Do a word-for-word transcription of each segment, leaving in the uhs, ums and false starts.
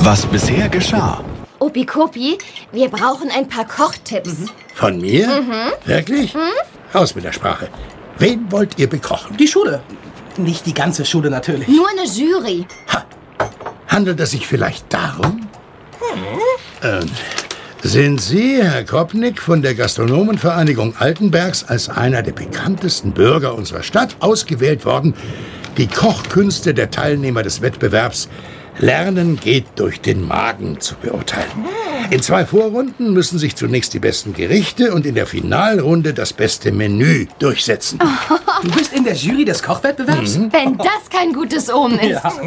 Was bisher geschah. Opi Kopi, wir brauchen ein paar Kochtipps. Mhm. Von mir? Mhm. Wirklich? Mhm. Raus mit der Sprache. Wen wollt ihr bekochen? Die Schule. Nicht die ganze Schule natürlich. Nur eine Jury. Ha. Handelt es sich vielleicht darum? Hm. Ähm, sind Sie, Herr Kopnick, von der Gastronomenvereinigung Altenbergs als einer der bekanntesten Bürger unserer Stadt ausgewählt worden, die Kochkünste der Teilnehmer des Wettbewerbs Lernen geht durch den Magen zu beurteilen? In zwei Vorrunden müssen sich zunächst die besten Gerichte und in der Finalrunde das beste Menü durchsetzen. Du bist in der Jury des Kochwettbewerbs? Mhm. Wenn das kein gutes Omen ist. Ja.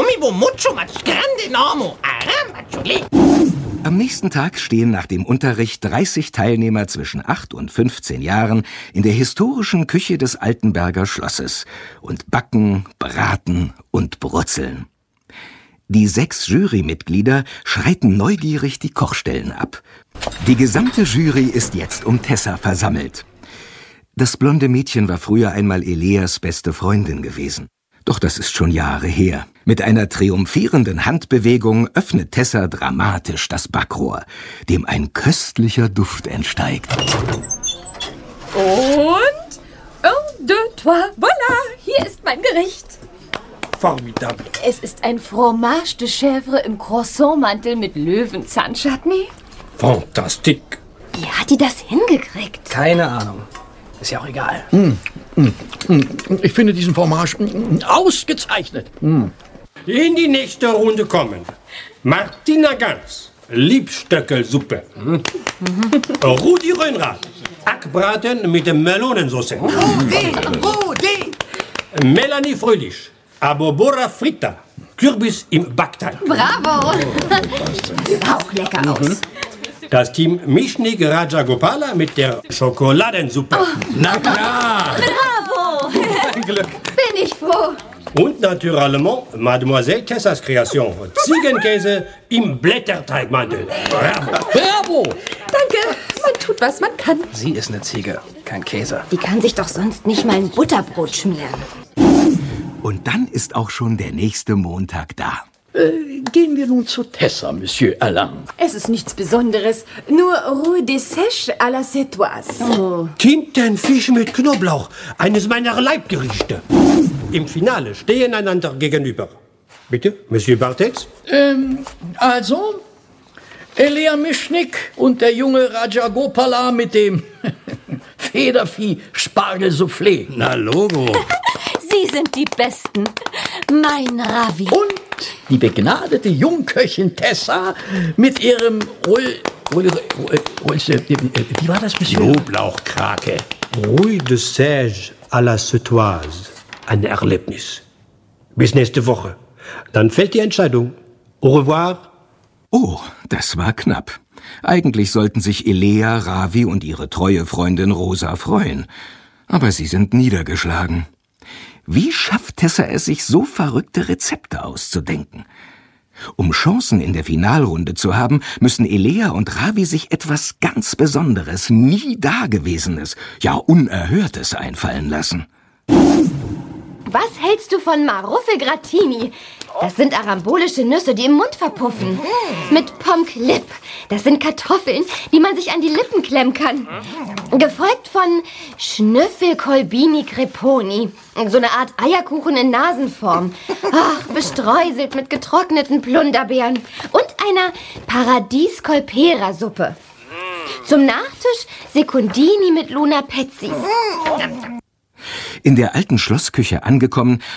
Am nächsten Tag stehen nach dem Unterricht dreißig Teilnehmer zwischen acht und fünfzehn Jahren in der historischen Küche des Altenberger Schlosses und backen, braten und brutzeln. Die sechs Jurymitglieder schreiten neugierig die Kochstellen ab. Die gesamte Jury ist jetzt um Tessa versammelt. Das blonde Mädchen war früher einmal Eleas beste Freundin gewesen. Doch das ist schon Jahre her. Mit einer triumphierenden Handbewegung öffnet Tessa dramatisch das Backrohr, dem ein köstlicher Duft entsteigt. Und? Un, deux, trois, voilà! Hier ist mein Gericht. Formidable. Es ist ein Fromage de Chèvre im Croissantmantel mit Löwenzahn-Chutney. Fantastique. Wie hat die das hingekriegt? Keine Ahnung. Ist ja auch egal. Mm, mm, mm. Ich finde diesen Fromage mm, ausgezeichnet. Mm. In die nächste Runde kommen Martina Ganz, Liebstöckelsuppe. Mhm. Rudi Röhnrad, Hackbraten mit Melonensauce. Rudi, Rudi. Melanie Fröhlich, Abobora Fritta, Kürbis im Backteig. Bravo! Sieht auch lecker mhm. aus. Das Team Mischnik Rajagopala mit der Schokoladensuppe. Oh. Na klar! Bravo! Ein Glück. Bin ich froh. Und naturellement Mademoiselle Tessas Kreation. Ziegenkäse im Blätterteigmantel. Bravo! Bravo! Danke, man tut, was man kann. Sie ist eine Ziege, kein Käse. Die kann sich doch sonst nicht mal ein Butterbrot schmieren. Und dann ist auch schon der nächste Montag da. Äh, gehen wir nun zu Tessa, Monsieur Alain. Es ist nichts Besonderes, nur Roux de Sèche à la Sétoise. Oh. Tintenfisch mit Knoblauch, eines meiner Leibgerichte. Im Finale stehen einander gegenüber. Bitte, Monsieur Bartels? Ähm, also, Elea Mischnik und der junge Rajagopala mit dem Federvieh Spargel-Soufflé. Na, Logo. Sie sind die Besten. Mein Ravi. Und die begnadete Jungköchin Tessa mit ihrem Roll... Roll, Roll, Roll wie war das, Monsieur? Knoblauchkrake. Roux de Sèche à la Sétoise. Ein Erlebnis. Bis nächste Woche. Dann fällt die Entscheidung. Au revoir. Oh, das war knapp. Eigentlich sollten sich Elea, Ravi und ihre treue Freundin Rosa freuen. Aber sie sind niedergeschlagen. Wie schafft Tessa es, sich so verrückte Rezepte auszudenken? Um Chancen in der Finalrunde zu haben, müssen Elea und Ravi sich etwas ganz Besonderes, nie Dagewesenes, ja Unerhörtes einfallen lassen. Was hältst du von Maruffe Gratini? Das sind arambolische Nüsse, die im Mund verpuffen. Mit Pommes Lip. Das sind Kartoffeln, die man sich an die Lippen klemmen kann. Gefolgt von Schnüffelkolbini Creponi. So eine Art Eierkuchen in Nasenform. Ach, bestreuselt mit getrockneten Plunderbeeren. Und einer Paradies-Colpera-Suppe. Zum Nachtisch Secundini mit Luna Pezzis. In der alten Schlossküche angekommen,